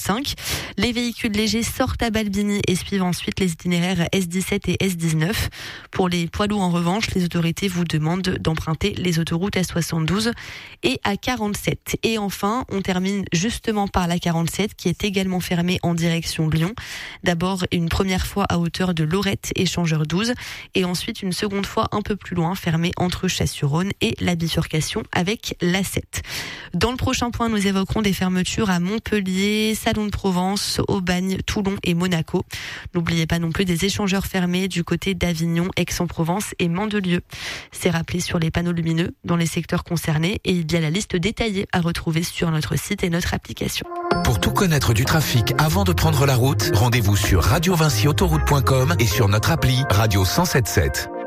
A45. Les véhicules légers sortent à Balbigny et suivent ensuite les itinéraires S17 et S19. Pour les poids lourds, en revanche, les autorités vous demandent d'emprunter les autoroutes A72 et A47. Et enfin, on termine justement par la 47 qui est également fermée en direction de Lyon. D'abord, une première fois à hauteur de Lorette, échangeur 12, et ensuite une seconde fois un peu plus loin, fermée entre Chasse-sur-Rhône et la bifurcation avec l'A7. Dans le prochain point, nous évoquerons des fermetures à Montpellier, Salon de Provence, Aubagne, Toulon et Monaco. N'oubliez pas non plus des échangeurs fermés du côté d'Avignon, Aix-en-Provence et Mandelieu. C'est rappelé sur les panneaux lumineux dans les secteurs concernés et il y a la liste détaillée à retrouver sur notre site et notre application. Pour tout connaître du trafic avant de prendre la route, rendez-vous sur radiovincyautoroute.com et sur notre appli Radio 107.7.